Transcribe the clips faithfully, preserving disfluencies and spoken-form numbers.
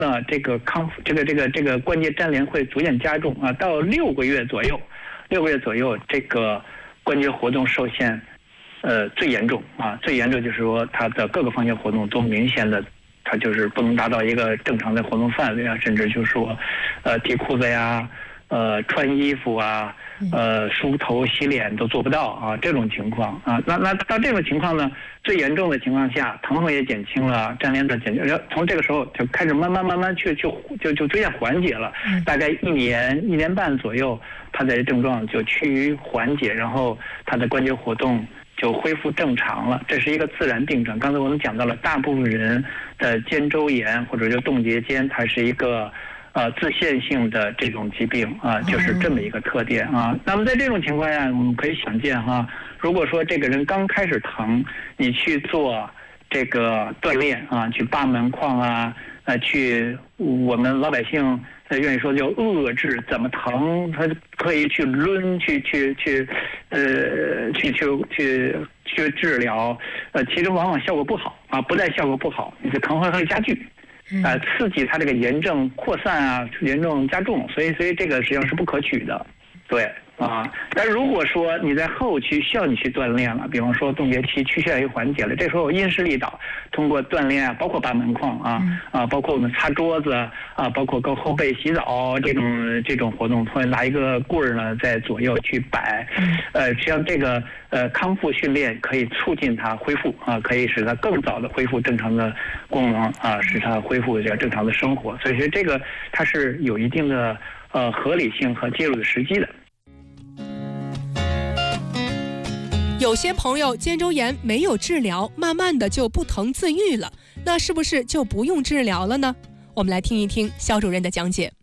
呢，这个康复这个这个这个关节粘连会逐渐加重啊，到六个月左右，六个月左右这个关节活动受限，呃最严重啊，最严重就是说它的各个方向活动都明显的。它就是不能达到一个正常的活动范围啊，甚至就是说，呃，提裤子呀，呃，穿衣服啊，呃，梳头、洗脸都做不到啊，这种情况啊，那那到这种情况呢，最严重的情况下，疼痛也减轻了，粘连的减轻，从这个时候就开始慢慢慢慢去就就就逐渐缓解了，大概一年一年半左右，它的症状就趋于缓解，然后它的关节活动就恢复正常了，这是一个自然病程。刚才我们讲到了，大部分人的肩周炎或者叫冻结肩，它是一个呃自限性的这种疾病啊，就是这么一个特点啊。那么在这种情况下，我们可以想见哈，如果说这个人刚开始疼，你去做这个锻炼啊，去扒门框啊，呃，去我们老百姓。呃，愿意说叫遏制，怎么疼，他可以去抡，去去去，呃，去去去去治疗，呃，其实往往效果不好啊，不但效果不好，你的疼痛会加剧，啊、呃，刺激它这个炎症扩散啊，炎症加重，所以所以这个实际上是不可取的，对。啊，但如果说你在后期需要你去锻炼了，比方说冻结期趋向于缓解了，这时候因势利导，通过锻炼啊，包括扒门框啊啊，包括我们擦桌子啊，包括跟后背洗澡这种这种活动，或者拿一个棍儿呢在左右去摆，呃，实际上这个呃康复训练可以促进它恢复啊，可以使它更早的恢复正常的功能啊，使它恢复这个正常的生活，所以说这个它是有一定的呃合理性和介入的时机的。 有些朋友肩周炎没有治疗，慢慢的就不疼自愈了，那是不是就不用治疗了呢？我们来听一听肖主任的讲解。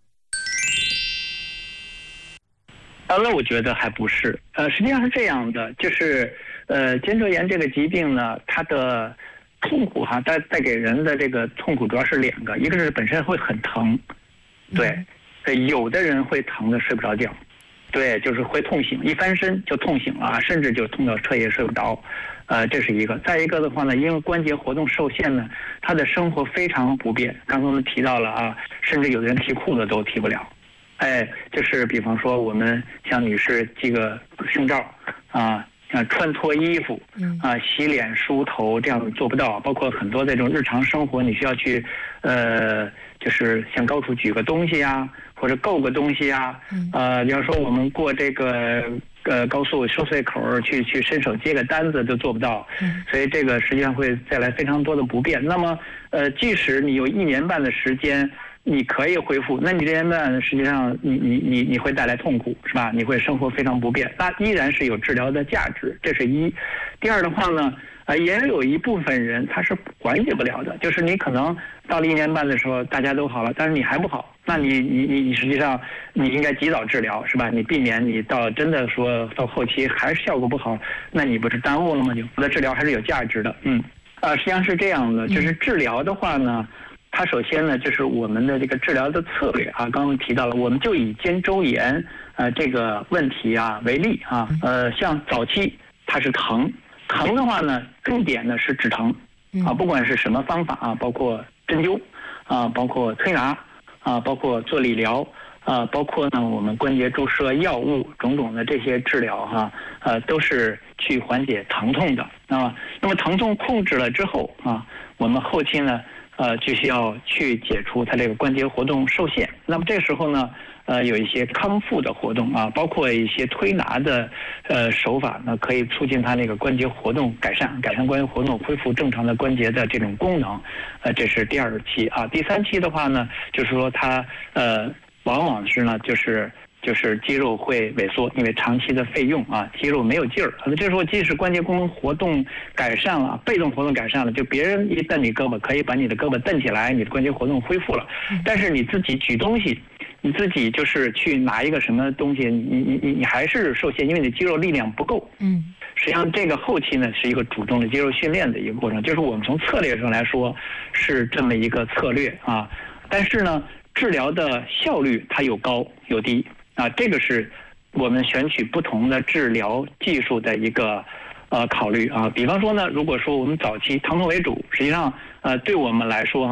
啊，那我觉得还不是，呃，实际上是这样的，就是呃，肩周炎这个疾病呢，它的痛苦哈，带带给人的这个痛苦主要是两个，一个是本身会很疼，对，呃，有的人会疼的睡不着觉。对，就是会痛醒，一翻身就痛醒了，甚至就痛到彻夜睡不着，呃，这是一个。再一个的话呢，因为关节活动受限呢，他的生活非常不便。刚才我们提到了啊，甚至有的人提裤子都提不了，哎，就是比方说我们像女士系个胸罩啊。啊，穿脱衣服，啊，洗脸梳头这样做不到，包括很多这种日常生活，你需要去，呃，就是向高处举个东西呀，或者够个东西呀，呃，比方说我们过这个呃高速收费口去去伸手接个单子都做不到，所以这个实际上会带来非常多的不便。那么，呃，即使你有一年半的时间。你可以恢复，那你这年半实际上你你你你会带来痛苦，是吧？你会生活非常不便，那依然是有治疗的价值，这是一。第二的话呢，呃，也有一部分人他是缓解不了的，就是你可能到了一年半的时候大家都好了，但是你还不好，那你你你你实际上你应该及早治疗，是吧？你避免你到真的说到后期还是效果不好，那你不是耽误了吗？就我的治疗还是有价值的，嗯，啊、呃，实际上是这样的，就是治疗的话呢。它首先呢，就是我们的这个治疗的策略啊，刚刚提到了，我们就以肩周炎呃这个问题啊为例啊，呃，像早期它是疼，疼的话呢，重点呢是止疼啊，不管是什么方法啊，包括针灸啊，包括推拿啊，包括做理疗啊，包括呢我们关节注射药物种种的这些治疗哈、啊，呃，都是去缓解疼痛的啊。那么疼痛控制了之后啊，我们后期呢。呃，就需要去解除它这个关节活动受限。那么这时候呢，呃，有一些康复的活动啊，包括一些推拿的呃手法呢，可以促进它那个关节活动改善，改善关节活动，恢复正常的关节的这种功能。呃，这是第二期啊。第三期的话呢，就是说它呃，往往是呢，就是。就是肌肉会萎缩，因为长期的费用啊，肌肉没有劲儿。那这时候即使关节功能活动改善了，被动活动改善了，就别人一蹬你胳膊，可以把你的胳膊蹬起来，你的关节活动恢复了。但是你自己举东西，你自己就是去拿一个什么东西，你你你你还是受限，因为你肌肉力量不够。嗯，实际上这个后期呢是一个主动的肌肉训练的一个过程，就是我们从策略上来说是这么一个策略啊。但是呢，治疗的效率它有高有低。啊，这个是我们选取不同的治疗技术的一个呃考虑啊。比方说呢，如果说我们早期疼痛为主，实际上呃对我们来说哈，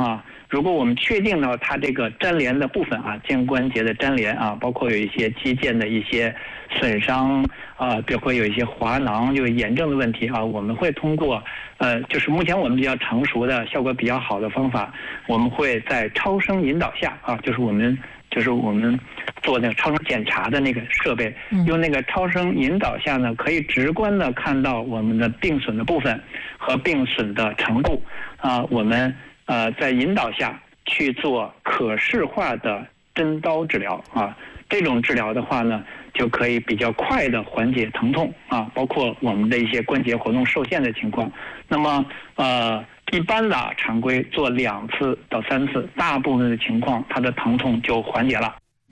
如果我们确定到它这个粘连的部分啊，肩关节的粘连啊，包括有一些肌腱的一些损伤啊，包括有一些滑囊，就是炎症的问题啊，我们会通过呃，就是目前我们比较成熟的、效果比较好的方法，我们会在超声引导下啊，就是我们就是我们做那个超声检查的那个设备，用那个超声引导下呢，可以直观的看到我们的病损的部分和病损的程度啊，我们呃在引导下去做可视化的针刀治疗啊，这种治疗的话呢，就可以比较快的缓解疼痛啊，包括我们的一些关节活动受限的情况。那么呃。一般的常规做两次到三次，大部分的情况它的疼痛就缓解了。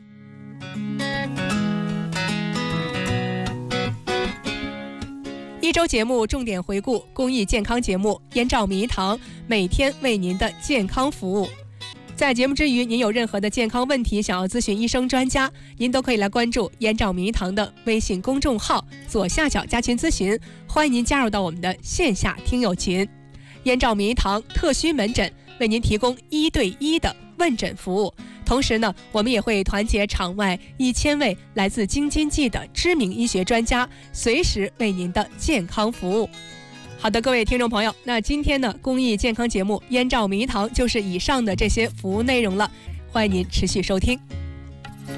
一周节目重点回顾公益健康节目，燕赵迷堂每天为您的健康服务。在节目之余，您有任何的健康问题想要咨询医生专家，您都可以来关注燕赵迷堂的微信公众号，左下角加群咨询，欢迎您加入到我们的线下听友群。燕赵迷堂特需门诊为您提供一对一的问诊服务，同时呢，我们也会团结场外一千位来自京津冀的知名医学专家，随时为您的健康服务。好的，各位听众朋友，那今天呢，公益健康节目燕赵迷堂就是以上的这些服务内容了，欢迎您持续收听。